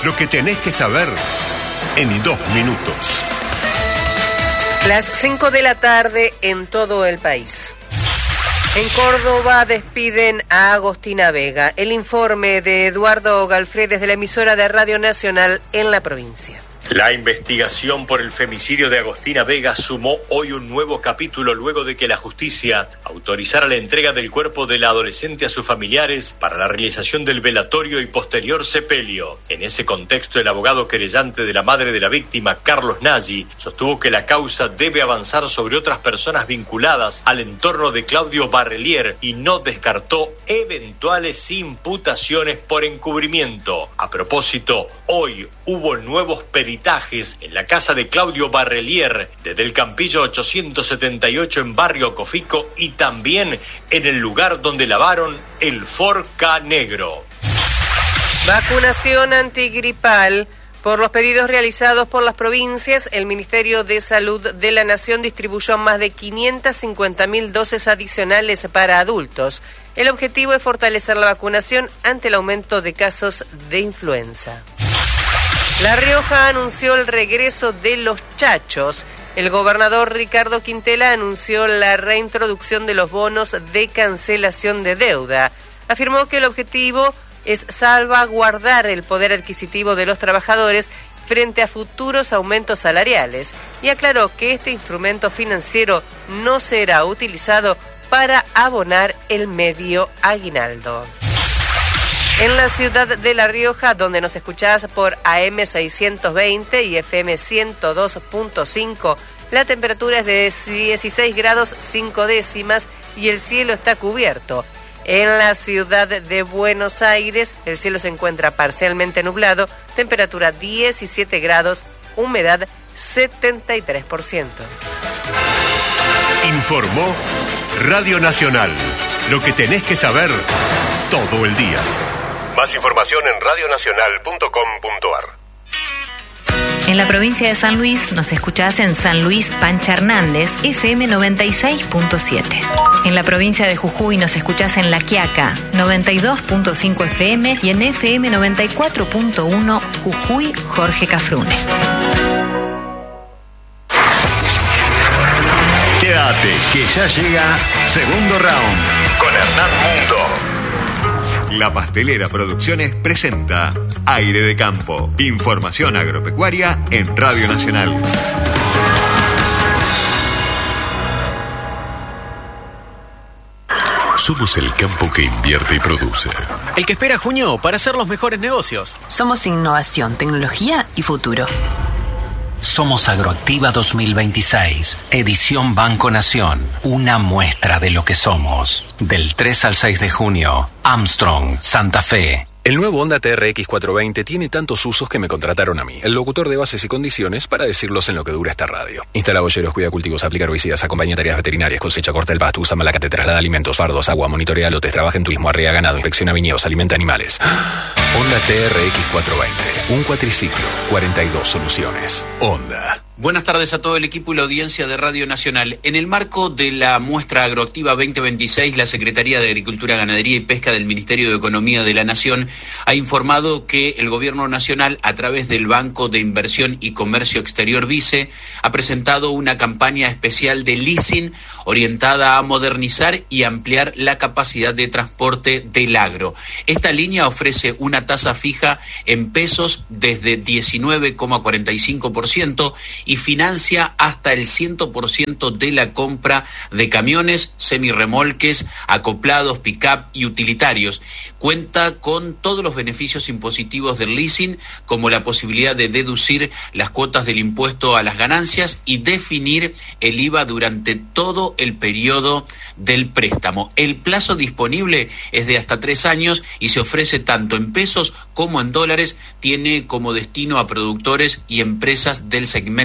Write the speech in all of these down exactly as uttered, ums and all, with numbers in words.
Lo que tenés que saber en dos minutos. Las cinco de la tarde en todo el país. En Córdoba despiden a Agostina Vega. El informe de Eduardo Galfré desde la emisora de Radio Nacional en la provincia. La investigación por el femicidio de Agostina Vega sumó hoy un nuevo capítulo luego de que la justicia autorizara la entrega del cuerpo de la adolescente a sus familiares para la realización del velatorio y posterior sepelio. En ese contexto, el abogado querellante de la madre de la víctima, Carlos Nagy, sostuvo que la causa debe avanzar sobre otras personas vinculadas al entorno de Claudio Barrelier y no descartó eventuales imputaciones por encubrimiento. A propósito, hoy hubo nuevos peritajes en la casa de Claudio Barrelier, desde el Campillo ochocientos setenta y ocho en Barrio Cofico y también en el lugar donde lavaron el Ford Ka negro. Vacunación antigripal. Por los pedidos realizados por las provincias, el Ministerio de Salud de la Nación distribuyó más de quinientas cincuenta mil dosis adicionales para adultos. El objetivo es fortalecer la vacunación ante el aumento de casos de influenza. La Rioja anunció el regreso de los chachos. El gobernador Ricardo Quintela anunció la reintroducción de los bonos de cancelación de deuda. Afirmó que el objetivo es salvaguardar el poder adquisitivo de los trabajadores frente a futuros aumentos salariales y aclaró que este instrumento financiero no será utilizado para abonar el medio aguinaldo. En la ciudad de La Rioja, donde nos escuchás por A M seiscientos veinte y F M ciento dos punto cinco, la temperatura es de dieciséis grados cinco décimas y el cielo está cubierto. En la ciudad de Buenos Aires, el cielo se encuentra parcialmente nublado, temperatura diecisiete grados, humedad setenta y tres por ciento. Informó Radio Nacional. Lo que tenés que saber todo el día. Más información en radio nacional punto com punto a r. En la provincia de San Luis nos escuchás en San Luis Pancha Hernández, F M noventa y seis punto siete. En la provincia de Jujuy nos escuchás en La Quiaca, noventa y dos punto cinco F M y en F M noventa y cuatro punto uno Jujuy Jorge Cafrune. Quédate, que ya llega Segundo Round con Hernán Mundo. La Pastelera Producciones presenta Aire de Campo. Información agropecuaria en Radio Nacional. Somos el campo que invierte y produce. El que espera junio para hacer los mejores negocios. Somos innovación, tecnología y futuro. Somos Agroactiva dos mil veintiséis, edición Banco Nación, una muestra de lo que somos. Del tres al seis de junio, Armstrong, Santa Fe. El nuevo Honda T R X cuatrocientos veinte tiene tantos usos que me contrataron a mí, el locutor de bases y condiciones, para decirlos en lo que dura esta radio. Instala boyeros, cuida cultivos, aplica herbicidas, acompaña tareas veterinarias, cosecha, corta el pasto, usa malacate, traslada alimentos, fardos, agua, monitorea lotes, trabaja en turismo, arrea ganado, inspecciona viñedos, alimenta animales. Honda T R X cuatrocientos veinte, un cuatriciclo, cuarenta y dos soluciones. Honda. Buenas tardes a todo el equipo y la audiencia de Radio Nacional. En el marco de la muestra agroactiva veinte veintiséis, la Secretaría de Agricultura, Ganadería y Pesca del Ministerio de Economía de la Nación ha informado que el Gobierno Nacional, a través del Banco de Inversión y Comercio Exterior BICE, ha presentado una campaña especial de leasing orientada a modernizar y ampliar la capacidad de transporte del agro. Esta línea ofrece una tasa fija en pesos desde diecinueve coma cuarenta y cinco por ciento y financia hasta el cien por ciento de la compra de camiones, semirremolques, acoplados, pick-up y utilitarios. Cuenta con todos los beneficios impositivos del leasing, como la posibilidad de deducir las cuotas del impuesto a las ganancias y definir el I V A durante todo el periodo del préstamo. El plazo disponible es de hasta tres años y se ofrece tanto en pesos como en dólares. Tiene como destino a productores y empresas del segmento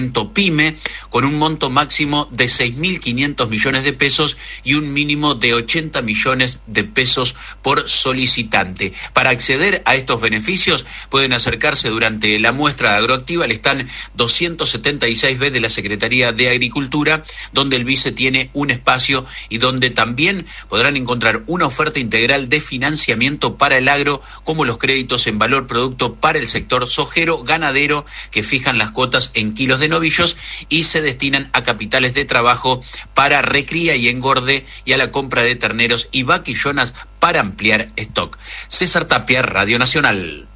financiamiento PYME con un monto máximo de seis mil quinientos millones de pesos y un mínimo de ochenta millones de pesos por solicitante. Para acceder a estos beneficios pueden acercarse durante la muestra agroactiva al stand doscientos setenta y seis B de la Secretaría de Agricultura, donde el vice tiene un espacio y donde también podrán encontrar una oferta integral de financiamiento para el agro, como los créditos en valor producto para el sector sojero ganadero, que fijan las cuotas en kilos de novillos y se destinan a capitales de trabajo para recría y engorde y a la compra de terneros y vaquillonas para ampliar stock. César Tapia, Radio Nacional.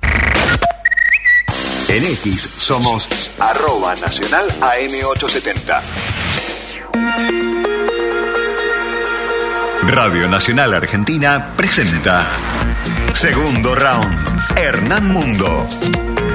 En X somos arroba nacional A M ochocientos setenta. Radio Nacional Argentina presenta Segundo Round, Hernán Mundo.